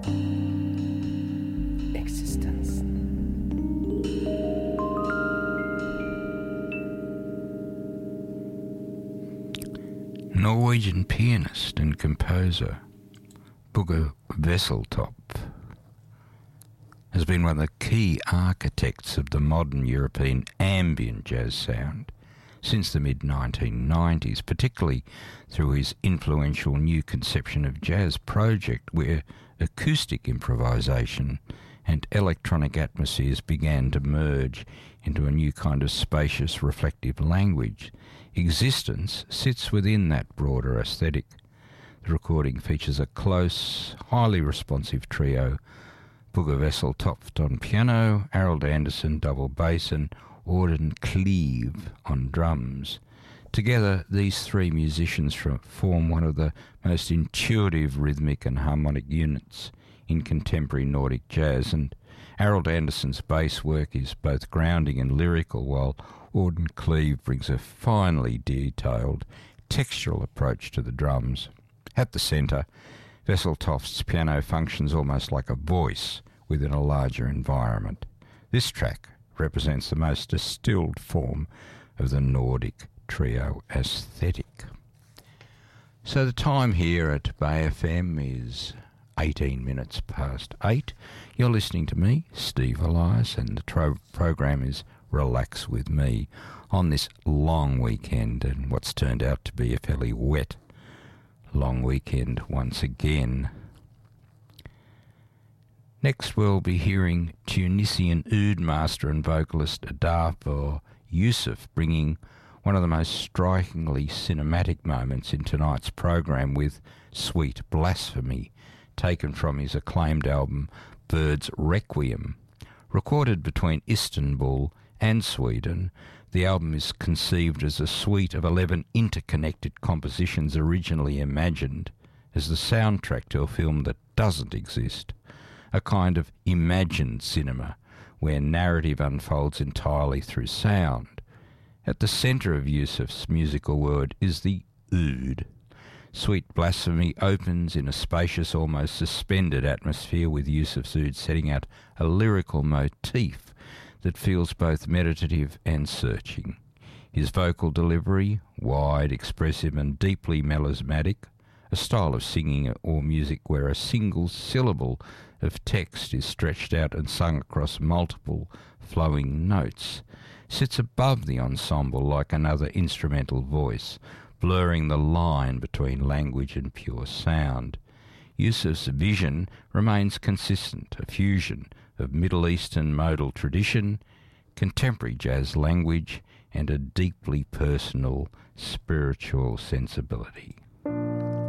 Existence. Norwegian pianist and composer Bugge Wesseltoft has been one of the key architects of the modern European ambient jazz sound since the mid-1990s, particularly through his influential New Conception of Jazz project, where acoustic improvisation and electronic atmospheres began to merge into a new kind of spacious, reflective language. Existence sits within that broader aesthetic. The recording features a close, highly responsive trio: Bugge Wesseltoft on piano, Harold Anderson double bass, and Auden Cleve on drums. Together, these three musicians form one of the most intuitive rhythmic and harmonic units in contemporary Nordic jazz, and Harold Anderson's bass work is both grounding and lyrical, while Auden Cleve brings a finely detailed textural approach to the drums. At the centre, Wesseltoft's piano functions almost like a voice within a larger environment. This track represents the most distilled form of the Nordic trio aesthetic. So the time here at Bay FM is 18 minutes past 8. You're listening to me, Steve Elias, and the program is Relax With Me on this long weekend, and what's turned out to be a fairly wet long weekend once again. Next we'll be hearing Tunisian oud master and vocalist Darfour Youssef bringing one of the most strikingly cinematic moments in tonight's program with Sweet Blasphemy, taken from his acclaimed album Bird's Requiem. Recorded between Istanbul and Sweden, the album is conceived as a suite of 11 interconnected compositions originally imagined as the soundtrack to a film that doesn't exist, a kind of imagined cinema where narrative unfolds entirely through sound. At the centre of Youssef's musical world is the oud. Sweet Blasphemy opens in a spacious, almost suspended atmosphere, with Youssef's oud setting out a lyrical motif that feels both meditative and searching. His vocal delivery, wide, expressive and deeply melismatic, a style of singing or music where a single syllable of text is stretched out and sung across multiple flowing notes, sits above the ensemble like another instrumental voice, blurring the line between language and pure sound. Youssef's vision remains consistent, a fusion of Middle Eastern modal tradition, contemporary jazz language, and a deeply personal spiritual sensibility.